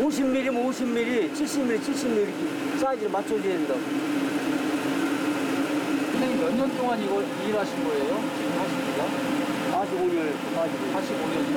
50mm면 50mm, 70mm, 70mm 이렇게 사이즈를 맞춰줘야 된다. 선생님 몇 년 동안 이거 일하신 거예요? 지금 하시기가? 45년, 45년이요?